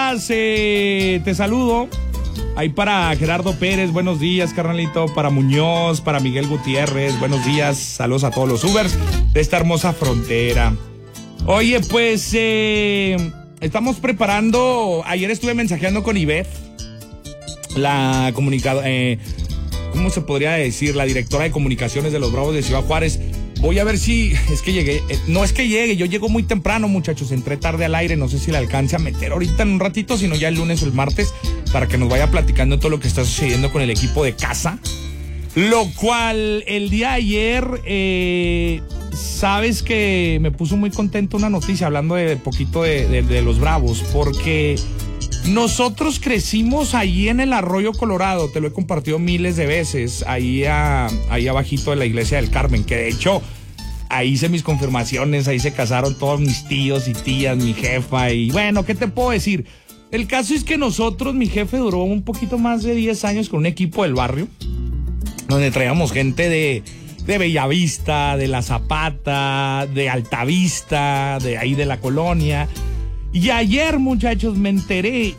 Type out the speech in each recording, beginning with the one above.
días, te saludo. Ahí para Gerardo Pérez, buenos días, carnalito. Para Muñoz, para Miguel Gutiérrez, buenos días. Saludos a todos los Ubers de esta hermosa frontera. Oye, pues estamos preparando. Ayer estuve mensajeando con Ivette, la comunicadora, ¿cómo se podría decir? La directora de comunicaciones de los Bravos de Ciudad Juárez. Voy a ver si es que llegué. No es que llegue, yo llego muy temprano, muchachos. Entré tarde al aire, no sé si le alcance a meter ahorita en un ratito, sino ya el lunes o el martes, para que nos vaya platicando todo lo que está sucediendo con el equipo de casa. Lo cual, el día de ayer, sabes que me puso muy contento una noticia, hablando de poquito de los Bravos, porque nosotros crecimos ahí en el Arroyo Colorado, te lo he compartido miles de veces, ahí abajito de la iglesia del Carmen, que de hecho ahí hice mis confirmaciones, ahí se casaron todos mis tíos y tías, mi jefa, y bueno, ¿qué te puedo decir? El caso es que nosotros, mi jefe duró un poquito más de 10 años con un equipo del barrio, donde traíamos gente de Bellavista, de La Zapata, de Altavista, de ahí de la colonia. Y ayer, muchachos, me enteré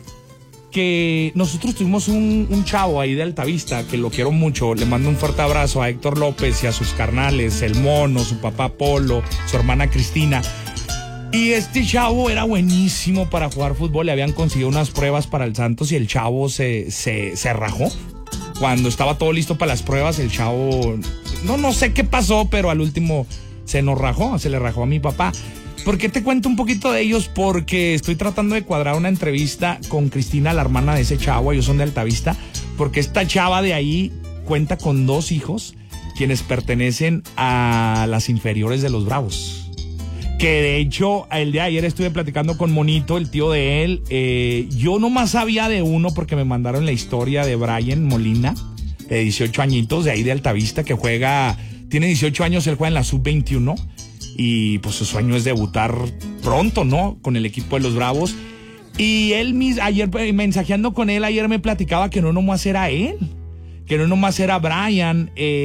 que nosotros tuvimos un chavo ahí de Altavista, que lo quiero mucho. Le mando un fuerte abrazo a Héctor López y a sus carnales, el Mono, su papá Polo, su hermana Cristina. Y este chavo era buenísimo para jugar fútbol. Le habían conseguido unas pruebas para el Santos y el chavo se rajó. Cuando estaba todo listo para las pruebas, el chavo, no sé qué pasó, pero al último se le rajó a mi papá. ¿Por qué te cuento un poquito de ellos? Porque estoy tratando de cuadrar una entrevista con Cristina, la hermana de ese chavo. Ellos son de Altavista, porque esta chava de ahí cuenta con 2 hijos, quienes pertenecen a las inferiores de los Bravos. Que de hecho, el día de ayer estuve platicando con Monito, el tío de él. Yo nomás sabía de uno porque me mandaron la historia de Brian Molina, de 18 añitos, de ahí de Altavista, que tiene 18 años, él juega en la sub-21. Y pues su sueño es debutar pronto, ¿no? Con el equipo de los Bravos. Y él, ayer mensajeando con él, ayer me platicaba que no nomás era él, que no nomás era Brian,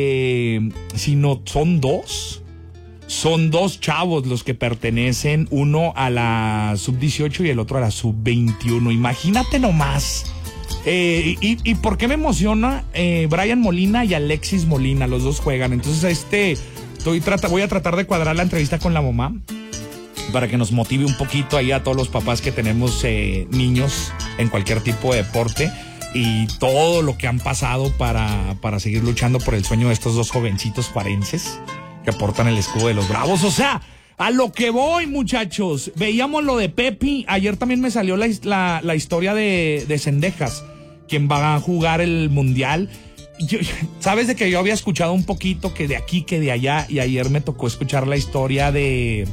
sino son 2. Son 2 chavos los que pertenecen, uno a la sub-18 y el otro a la sub-21. Imagínate nomás. ¿Y por qué me emociona? Brian Molina y Alexis Molina, los 2 juegan. Entonces voy a tratar de cuadrar la entrevista con la mamá para que nos motive un poquito ahí a todos los papás que tenemos niños en cualquier tipo de deporte y todo lo que han pasado para seguir luchando por el sueño de estos 2 jovencitos juarenses que portan el escudo de los Bravos. O sea, a lo que voy, muchachos. Veíamos lo de Pepi. Ayer también me salió la historia de Cendejas, quien va a jugar el Mundial. Sabes de que yo había escuchado un poquito que de aquí, que de allá, y ayer me tocó escuchar la historia de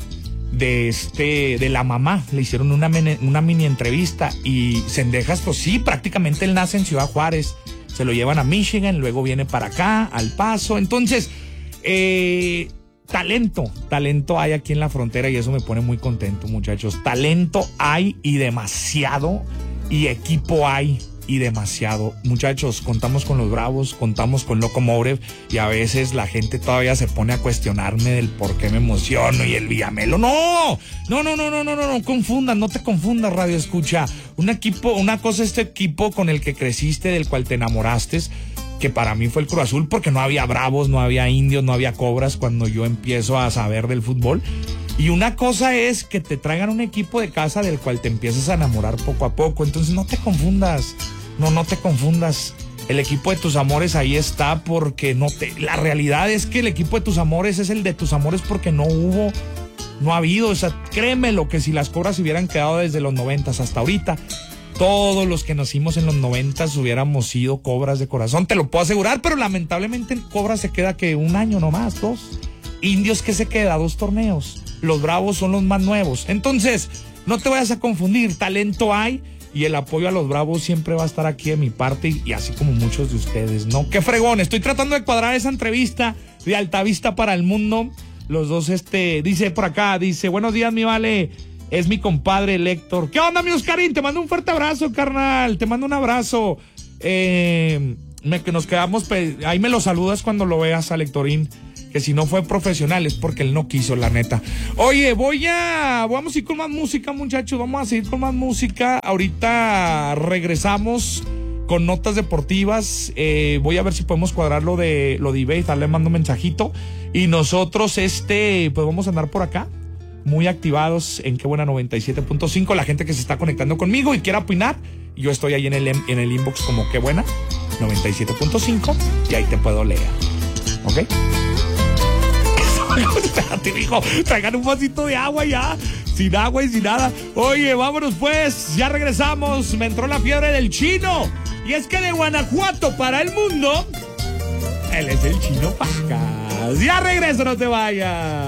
la mamá. Le hicieron una mini entrevista y Cendejas, pues sí, prácticamente él nace en Ciudad Juárez, se lo llevan a Michigan, luego viene para acá, al Paso. Entonces, talento hay aquí en la frontera y eso me pone muy contento, muchachos. Talento hay y demasiado, y equipo hay y demasiado. Muchachos, contamos con los Bravos, contamos con Locomotive, y a veces la gente todavía se pone a cuestionarme del por qué me emociono y el Villamelo. No confundas, no te confundas, radio escucha. Una cosa es este equipo con el que creciste, del cual te enamoraste, que para mí fue el Cruz Azul, porque no había Bravos, no había Indios, no había Cobras cuando yo empiezo a saber del fútbol. Y una cosa es que te traigan un equipo de casa del cual te empiezas a enamorar poco a poco. Entonces no te confundas, no te confundas. El equipo de tus amores ahí está porque la realidad es que el equipo de tus amores es el de tus amores porque no ha habido. O sea, créemelo que si las Cobras se hubieran quedado desde los 90s hasta ahorita, todos los que nacimos en los 90s hubiéramos sido Cobras de corazón, te lo puedo asegurar, pero lamentablemente en Cobras se queda que 1 año nomás, 2. Indios que se queda 2 torneos. Los Bravos son los más nuevos. Entonces, no te vayas a confundir, talento hay y el apoyo a los Bravos siempre va a estar aquí de mi parte y así como muchos de ustedes, ¿no? ¡Qué fregón! Estoy tratando de cuadrar esa entrevista de Altavista para el Mundo. Los dos, dice por acá, buenos días, mi vale. Es mi compadre, el Héctor. ¿Qué onda, mi Oscarín? Te mando un fuerte abrazo, carnal. Te mando un abrazo. Que nos quedamos, ahí me lo saludas cuando lo veas al Héctorín, que si no fue profesional es porque él no quiso, la neta. Oye, vamos a ir con más música, muchachos, vamos a seguir con más música. Ahorita regresamos con notas deportivas. Voy a ver si podemos cuadrar lo de eBay, le mando un mensajito. Y nosotros, pues vamos a andar por acá, muy activados en Qué Buena 97.5. La gente que se está conectando conmigo y quiera opinar, yo estoy ahí en el inbox como Qué Buena 97.5 y ahí te puedo leer. ¿Ok? Espérate, mijo, traigan un vasito de agua ya. Sin agua y sin nada. Oye, vámonos pues, ya regresamos. Me entró la fiebre del chino. Y es que de Guanajuato para el mundo, él es el Chino Pacas. Ya regreso, no te vayas.